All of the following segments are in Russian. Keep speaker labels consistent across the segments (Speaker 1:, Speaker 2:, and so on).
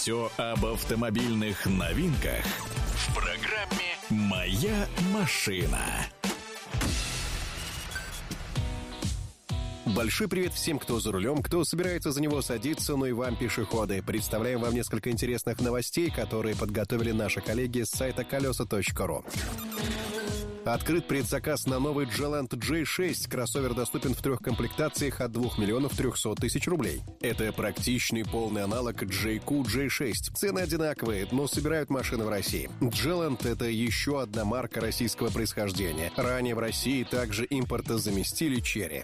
Speaker 1: Все об автомобильных новинках в программе «Моя машина».
Speaker 2: Большой привет всем, кто за рулем, кто собирается за него садиться, ну и вам, пешеходы. Представляем вам несколько интересных новостей, которые подготовили наши коллеги с сайта колеса.ру. Открыт предзаказ на новый Gelant J6. Кроссовер доступен в 3 комплектациях от 2 300 000 рублей. Это практичный полный аналог J-Q J6. Цены одинаковые, но собирают машины в России. Gelant — это еще одна марка российского происхождения. Ранее в России также импортозаместили Chery.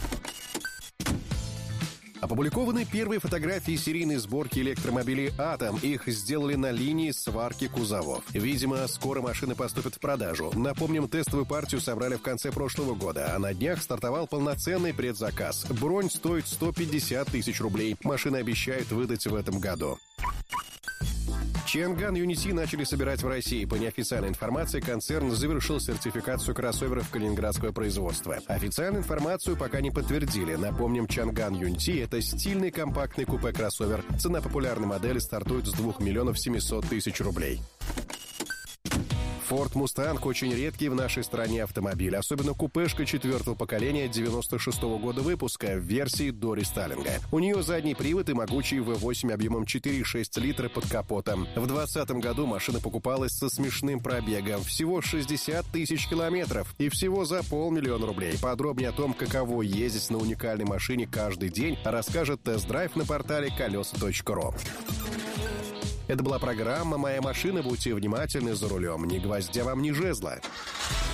Speaker 2: Опубликованы первые фотографии серийной сборки электромобилей «Атом». Их сделали на линии сварки кузовов. Видимо, скоро машины поступят в продажу. Напомним, тестовую партию собрали в конце прошлого года, а на днях стартовал полноценный предзаказ. Бронь стоит 150 000 рублей. Машины обещают выдать в этом году. Чанган Юнити начали собирать в России. По неофициальной информации, концерн завершил сертификацию кроссоверов калининградского производства. Официальную информацию пока не подтвердили. Напомним, Чанган Юнити — это стильный компактный купе-кроссовер. Цена популярной модели стартует с 2 700 000 рублей. Ford Mustang — очень редкий в нашей стране автомобиль, особенно купешка 4-го поколения 96-го года выпуска в версии до рестайлинга. У нее задний привод и могучий V8 объемом 4,6 литра под капотом. В 2020 году машина покупалась со смешным пробегом, всего 60 000 километров и всего за 500 000 рублей. Подробнее о том, каково ездить на уникальной машине каждый день, расскажет тест-драйв на портале колеса.ру. Это была программа «Моя машина». Будьте внимательны за рулем. Ни гвоздя вам, ни жезла.